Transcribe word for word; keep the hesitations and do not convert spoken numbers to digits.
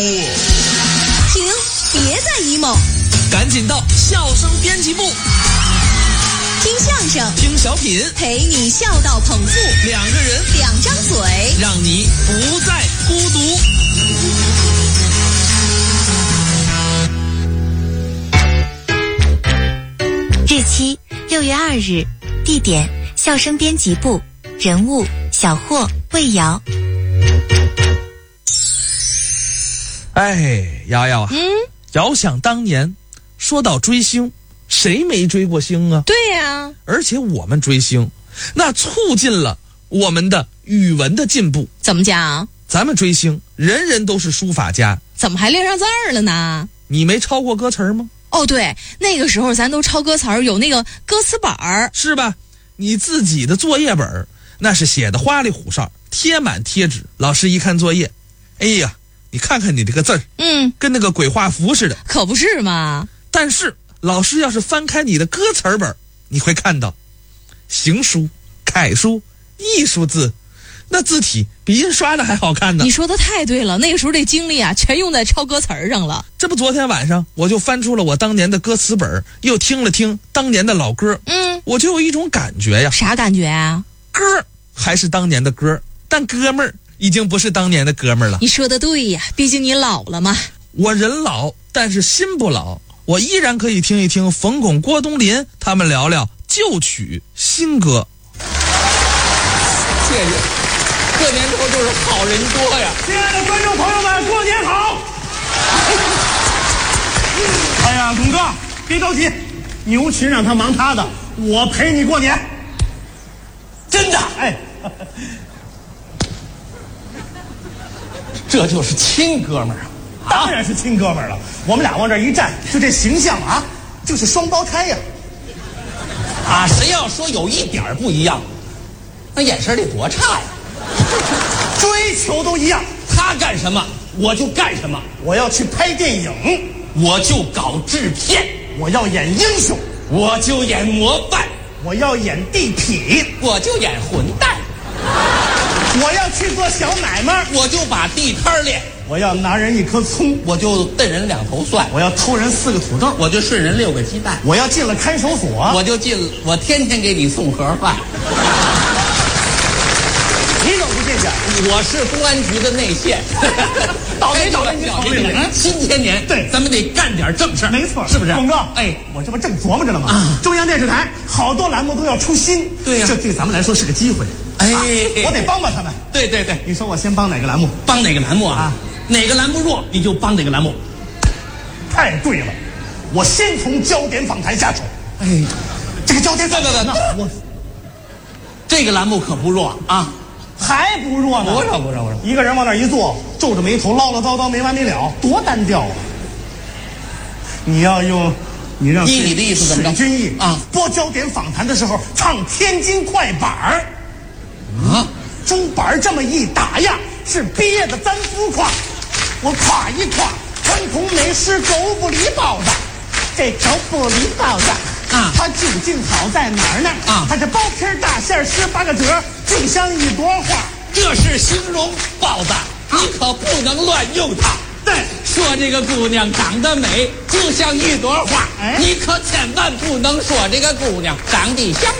停，别再 emo， 赶紧到笑声编辑部， 听相声， 听小品， 陪你笑到捧腹， 两个人， 两张嘴， 让你不再孤独。 日期六月二日，地点笑声编辑部，人物小霍、魏瑶。 哎，瑶瑶啊， 嗯， 遥想当年，说到追星，谁没追过星啊？ 对呀、啊， 而且我们追星，那促进了我们的语文的进步。 怎么讲？ 咱们追星，人人都是书法家， 怎么还练上字儿了呢？ 你没抄过歌词吗？ 哦，对，那个时候咱都抄歌词儿，有那个歌词本儿， 是吧？你自己的作业本那是写的花里胡哨，贴满贴纸。老师一看作业，哎呀，你看看你这个字儿， 嗯， 跟那个鬼画符似的， 可不是嘛。 但是老师要是翻开你的歌词本，你会看到行书、楷书、艺术字，那字体比印刷的还好看呢。 你说的太对了，那个时候这精力啊，全用在抄歌词儿上了。 这不，昨天晚上我就翻出了我当年的歌词本，又听了听当年的老歌， 嗯， 我就有一种感觉呀。 啥感觉啊？ 歌还是当年的歌，但哥们儿已经不是当年的哥们儿了。 你说的对呀，毕竟你老了嘛。 我人老，但是心不老，我依然可以听一听冯巩、郭冬临他们聊聊旧曲新歌。 谢谢，这年头就是好人多呀！ 亲爱的观众朋友们，过年好！哎呀，董哥，别着急，牛群让他忙他的，我陪你过年。 真的， 哎， 这就是亲哥们儿啊！ 当然是亲哥们儿了。我们俩往这一站，就这形象啊，就是双胞胎呀。 啊，谁要说有一点儿不一样，那眼神得多差呀！ 追求都一样， 他干什么我就干什么， 我要去拍电影， 我就搞制片， 我要演英雄， 我就演模范， 我要演地痞， 我就演混蛋， 我要去做小买卖， 我就把地摊练， 我要拿人一颗葱， 我就瞪人两头蒜， 我要偷人四个土豆， 我就顺人六个鸡蛋， 我要进了看守所， 我就进，我天天给你送盒饭。 你怎么不进去？ 我是公安局的内线， 倒霉倒霉倒倒霉霉！新千年， 对， 咱们得干点正事儿， 没错， 是不是？ 董哥， 哎， 我这不正琢磨着呢吗？ 啊， 中央电视台好多栏目都要出新， 对呀， 这对咱们来说是个机会。 哎， 啊，我得帮帮他们。 对对对， 你说我先帮哪个栏目？ 帮哪个栏目啊？啊，哪个栏目弱你就帮哪个栏目。 太对了，我先从焦点访谈下手。 哎， 这个焦点访谈呢，我这个栏目可不弱啊。 还不弱呢， 不弱不弱不弱， 一个人往那一坐，皱着眉头唠唠叨叨没完没了，多单调啊！你要用，你让依你的意思怎么着？ 水军艺啊， 播焦点访谈的时候唱天津快板儿啊， 竹板这么一打呀，是憋的咱浮夸，我夸一夸传统美食狗不理包子，这狗不理包子。 啊， 它究竟好在哪儿呢？ 啊， 它这包皮大馅十八个褶，就像一朵花。 这是形容包子，你可不能乱用它。 对， 说这个姑娘长得美，就像一朵花， 哎， 你可千万不能说这个姑娘长得像